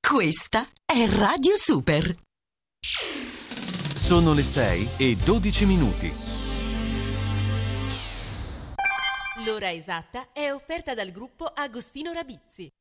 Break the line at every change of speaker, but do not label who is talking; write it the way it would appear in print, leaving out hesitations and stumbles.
Questa è Radio Super.
Sono le 6:12.
L'ora esatta è offerta dal gruppo Agostino Rabizzi.